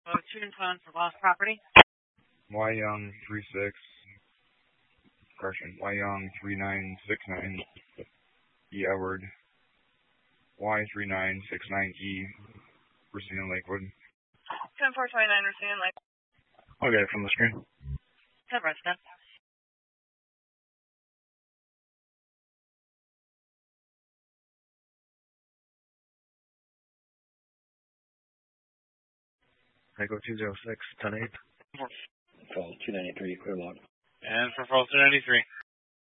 Tune phone for lost property. Y Young 36. Correction. Y Young 3969. E Edward. Y 3969E. Racine Lakewood. 10429 Racine Lakewood. I'll get it from the screen. Have resident. Echo 206, 10-8. Fall 293, clear log. And for Fall 293.